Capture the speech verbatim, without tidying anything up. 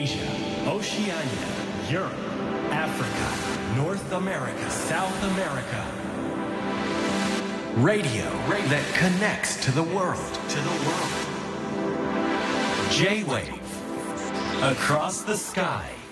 Asia, Oceania, Europe, Africa, North America, South America. Radio that connects to the world. To the world. J-Wave. Across the sky.